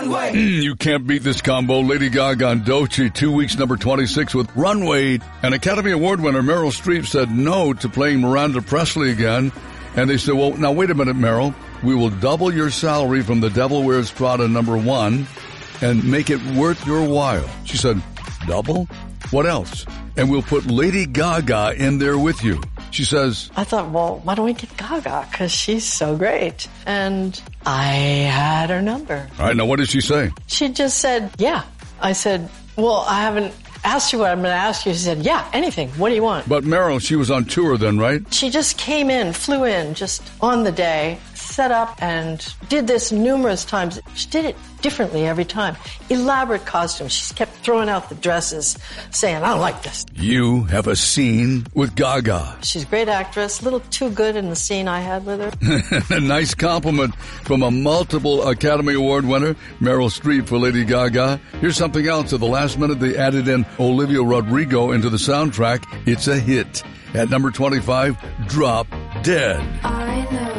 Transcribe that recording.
Runway. You can't beat this combo. Lady Gaga and Doechii, 2 weeks number 26 with Runway. And Academy Award winner Meryl Streep said no to playing Miranda Presley again. And they said, well, now wait a minute, Meryl. We will double your salary from The Devil Wears Prada #1 and make it worth your while. She said, double? What else? And we'll put Lady Gaga in there with you. She says, I thought, well, why don't we get Gaga? Because she's so great. And I had her number. All right, now what did she say? She just said, yeah. I said, well, I haven't asked you what I'm going to ask you. She said, yeah, anything. What do you want? But Meryl, she was on tour then, right? She just came in, flew in just on the day, set up and did this numerous times. She did it differently every time. Elaborate costumes. She kept throwing out the dresses, saying, I don't like this. You have a scene with Gaga. She's a great actress, a little too good in the scene I had with her. A nice compliment from a multiple Academy Award winner, Meryl Streep, for Lady Gaga. Here's something else. At the last minute, they added in Olivia Rodrigo into the soundtrack. It's a hit. At number 25, Drop Dead.